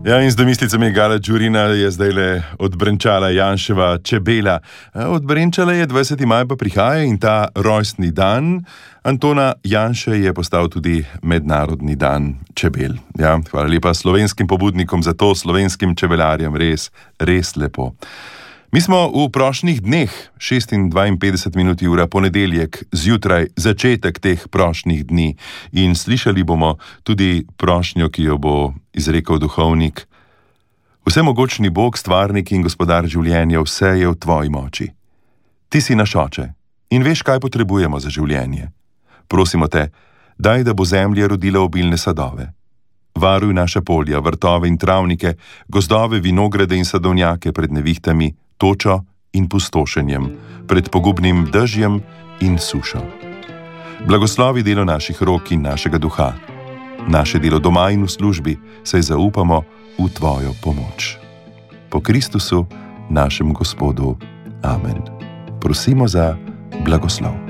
Ja, in z domislicami Gala Đurina je zdajle odbrenčala Janševa čebela. Odbrenčala je 20. maj, pa prihaja in ta rojstni dan Antona Janše je postal tudi mednarodni dan čebel. Ja, hvala lepa slovenskim pobudnikom za to, slovenskim čebelarjem, res lepo. Mi smo v prošnjih dneh, 6:52 ura ponedeljek, zjutraj, začetek teh prošnjih dni in slišali bomo tudi prošnjo, ki jo bo izrekel duhovnik. Vsemogočni Bog, stvarnik in gospodar življenja, vse je v tvoji moči. Ti si naš oče in veš, kaj potrebujemo za življenje. Prosimo te, daj, da bo zemlja rodila obilne sadove. Varuj naša polja, vrtove in travnike, gozdove, vinograde in sadovnjake pred nevihtami, točo in pustošenjem, pred pogubnim dežjem in sušo. Blagoslovi delo naših rok in našega duha, naše delo doma in v službi, saj zaupamo v tvojo pomoč. Po Kristusu, našem Gospodu. Amen. Prosimo za blagoslov.